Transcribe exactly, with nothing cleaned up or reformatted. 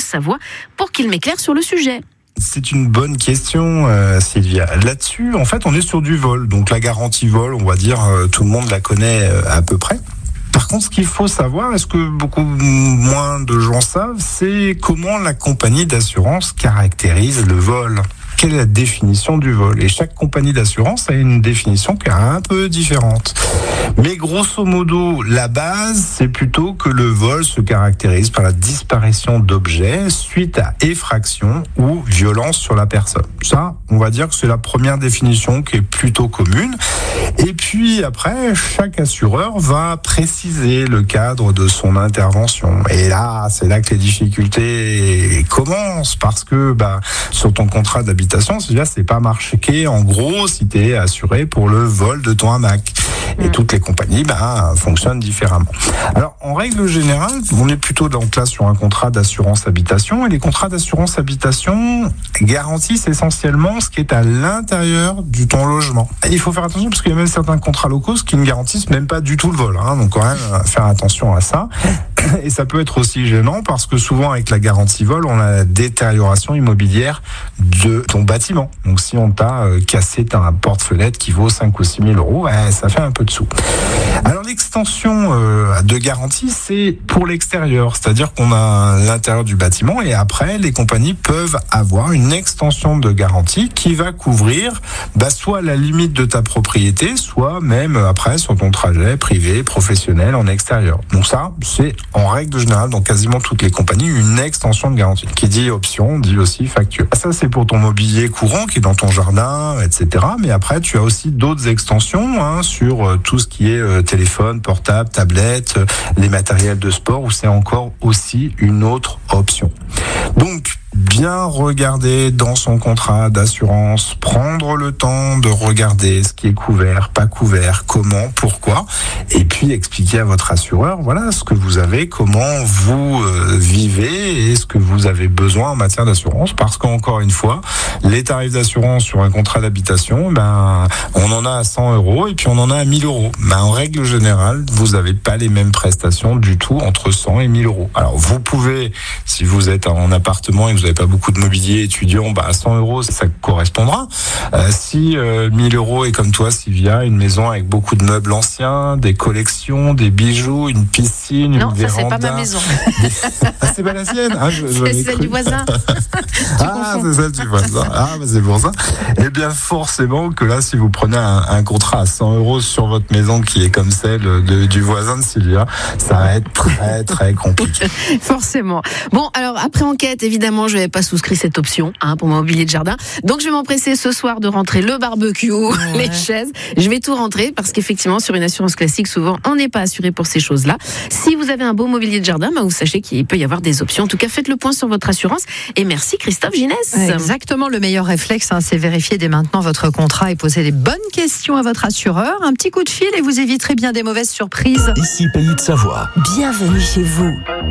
sa voix pour qu'il m'éclaire sur le sujet. C'est une bonne question, euh, Sylvia. Là-dessus, en fait, on est sur du vol. Donc la garantie vol, on va dire, euh, tout le monde la connaît euh, à peu près. Par contre, ce qu'il faut savoir, est-ce que beaucoup moins de gens savent, c'est comment la compagnie d'assurance caractérise le vol. Quelle est la définition du vol? Et chaque compagnie d'assurance a une définition qui est un peu différente. Mais grosso modo, la base, c'est plutôt que le vol se caractérise par la disparition d'objets suite à effraction ou violence sur la personne. Ça, on va dire que c'est la première définition qui est plutôt commune. Et puis après, chaque assureur va préciser le cadre de son intervention. Et là, c'est là que les difficultés commencent, parce que bah, sur ton contrat d'habitation, c'est-à-dire c'est pas marqué en gros si tu es assuré pour le vol de ton hamac. Et toutes les compagnies bah, fonctionnent différemment. Alors, en règle générale, on est plutôt donc là sur un contrat d'assurance habitation. Et les contrats d'assurance habitation garantissent essentiellement ce qui est à l'intérieur de ton logement. Et il faut faire attention parce qu'il y a même certains contrats locaux qui ne garantissent même pas du tout le vol. Hein, donc quand même, faire attention à ça. Et ça peut être aussi gênant parce que souvent avec la garantie vol, on a la détérioration immobilière de ton bâtiment. Donc si on t'a euh, cassé un porte-fenêtre qui vaut cinq ou six mille euros, ouais, ça fait un peu de sous. Alors l'extension euh, de garantie, c'est pour l'extérieur, c'est-à-dire qu'on a l'intérieur du bâtiment et après les compagnies peuvent avoir une extension de garantie qui va couvrir bah, soit la limite de ta propriété, soit même après sur ton trajet privé, professionnel en extérieur. Donc ça, c'est en règle générale dans quasiment toutes les compagnies une extension de garantie. Qui dit option, dit aussi facture. Ça c'est pour ton mobilier courant qui est dans ton jardin, et cetera. Mais après tu as aussi d'autres extensions hein, sur tout ce qui est euh, téléphone, portable, tablette, euh, les matériels de sport où c'est encore aussi une autre option. Donc, bien regarder dans son contrat d'assurance, prendre le temps de regarder ce qui est couvert, pas couvert, comment, pourquoi, et puis expliquer à votre assureur, voilà, ce que vous avez, comment vous euh, vivez et ce que vous avez besoin en matière d'assurance, parce qu'encore une fois, les tarifs d'assurance sur un contrat d'habitation, ben, on en a à cent euros et puis on en a à mille euros. Ben, en règle générale, vous n'avez pas les mêmes prestations du tout entre cent et mille euros. Alors, vous pouvez, si vous êtes en appartement et que vous n'avez pas beaucoup de mobilier étudiant, bah à cent euros, ça correspondra. Euh, si euh, mille euros est comme toi, Sylvia, une maison avec beaucoup de meubles anciens, des collections, des bijoux, une piscine, non, une ça véranda. c'est pas ma maison. Ah, c'est pas la sienne. Ah, je, c'est celle du voisin. Ah, c'est celle du voisin. Ah, bah, c'est pour ça. Eh bien, forcément que là, si vous prenez un, un contrat à cent euros sur votre maison qui est comme celle de, du voisin de Sylvia, ça va être très, très compliqué. Forcément. Bon, alors après enquête, évidemment, je n'avais pas souscrit cette option hein, pour mon mobilier de jardin. Donc, je vais m'empresser ce soir de rentrer le barbecue, ouais. les chaises. Je vais tout rentrer parce qu'effectivement, sur une assurance classique, souvent, on n'est pas assuré pour ces choses-là. Si vous avez un beau mobilier de jardin, bah, vous sachez qu'il peut y avoir des options. En tout cas, faites le point sur votre assurance. Et merci Christophe Ginès. Exactement, le meilleur réflexe, hein, c'est vérifier dès maintenant votre contrat et poser les bonnes questions à votre assureur. Un petit coup de fil et vous éviterez bien des mauvaises surprises. Ici Pays de Savoie. Bienvenue chez vous.